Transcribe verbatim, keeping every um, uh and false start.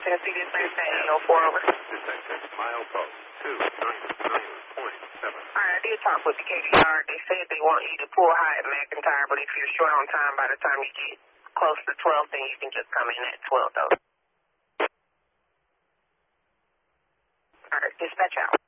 Tennessee Dispatch at eight oh four, over. Dispatch, milepost two nine nine point seven. All right, I did talk with the K D R. They said they want you to pull high at McIntyre, but if you're short on time by the time you get close to twelve, then you can just come in at twelve, though. All right, dispatch out.